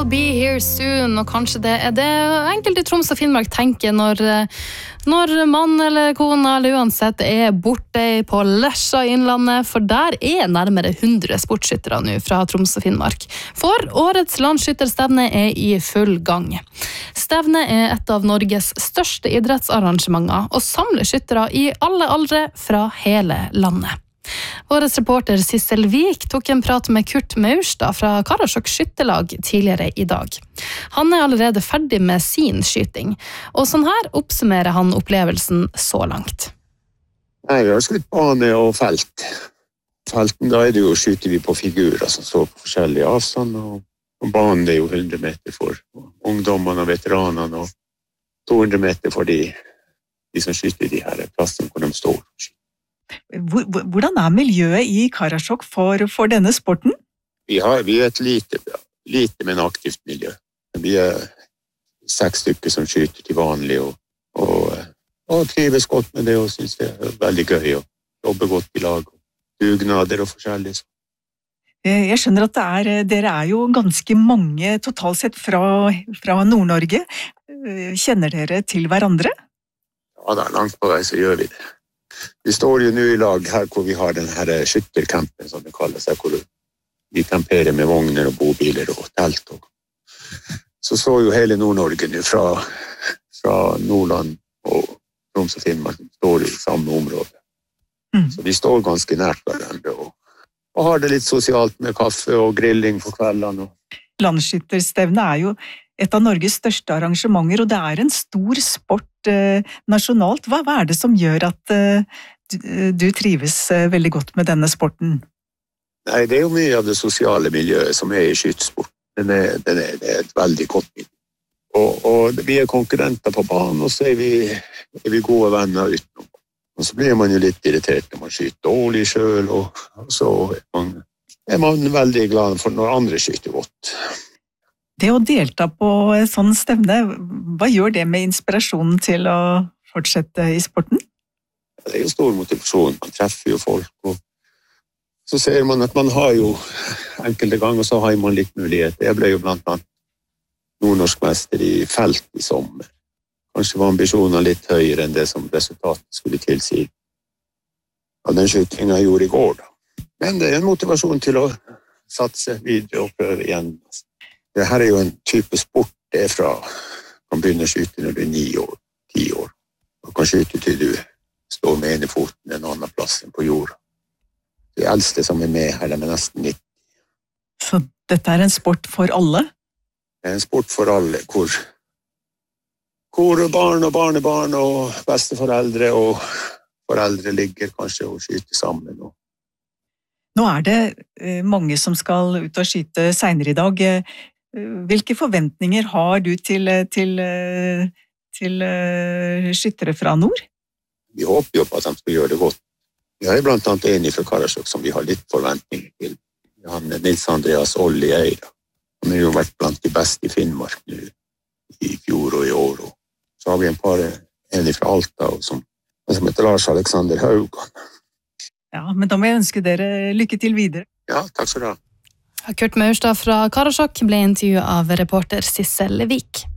will be here soon, og kanskje det det enkelte i Troms og Finnmark tenker når mann eller kone eller uansett borte på Lesja i Innlandet, for der nærmere 100 sportsskyttere nå fra Troms og Finnmark. For årets landsskytterstevne i full gang. Stevne et av Norges største idrettsarrangementer, og samler skyttere i alle aldre fra hele landet. Våres reporter Sissel Vik tok en prat med Kurt Maurstad fra Karasjok skyttelag tidligere i dag. Han allerede ferdig med sin skyting, og sånn her oppsummerer han opplevelsen så langt. Nei, vi har skutt bane og felt. Felten, da det jo skyter vi på figurer som står på forskjellige avstand, og banen jo 100 meter for ungdommene og veteranene, og 200 meter for de som skyter i de her plassene hvor de står. Hvordan miljøet i Karasjok for denne sporten? Vi et lite, men aktivt miljø. Vi 6 stykker som skyter til vanlig, og trives godt med det, og synes det veldig gøy å jobbe godt i lag, dugnader og forskjellig. Jeg skjønner at dere jo ganske mange totalt sett fra Nord-Norge. Kjenner dere til hverandre? Ja, langt på vei så gjør vi det. Vi står jo nå i lag her hvor vi har den her skyttercampen, som det kalles, hvor vi camperer med vogner og bobiler og telt. Så jo hele Nord-Norge nå fra Nordland og Troms og Finnmark står i samme område. Så vi står ganske nært hverandre og har det litt sosialt med kaffe og grilling for kveldene. Landsskytterstevne jo et av Norges største arrangementer, og det en stor sport nasjonalt. Hva det som gjør at du trives veldig godt med denne sporten? Nei, det jo mye av det sosiale miljøet som i skytesport. Det et veldig godt miljø. Og vi konkurrenter på banen, og så vi gode venner utenom. Og så blir man jo litt irritert når man skyter dårlig selv, og så man veldig glad for når andre skyter godt. Det å delta på en sånn stevne, hva gjør det med inspirasjonen til å fortsette i sporten? Det jo stor motivasjon, man treffer jo folk, og så ser man at man har jo enkelte ganger så har man litt mulighet. Jeg ble jo blant annet nordnorsk mester i felt i sommer. Kanskje var ambisjonen litt høyere enn det som resultatet skulle tilsi. Og den skytingen jeg gjorde i går da. Men det en motivasjon til å satse videre og prøve igjen. Det her jo en type sport det fra kan begynne å skyte når du 9 år, 10 år. Og kan skyte til du står med ene foten en annen plass enn på jorda. De eldste som med her, de nesten 90. Så dette en sport for alle? Det en sport for alle, hvor barn og barnebarn og besteforeldre og foreldre ligger kanskje og skyter sammen. Nå det mange som skal ut og skyte senere i dag. Hvilke forventninger har du til skyttere fra nord? Vi håper jo på at de skal gjøre det godt. Vi har blant annet en fra Karasjok som vi har litt forventninger til. Han Nils Andreas Olli Eira. Han jo vært blant de beste i Finnmark nå, i fjor og i år. Så har vi en fra Alta som heter Lars Alexander Haugan. Ja, men da må jeg ønske dere lykke til videre. Ja, takk skal du ha. Kurt Maurstad fra Karasjok ble intervjuet av reporter Sissel Vik.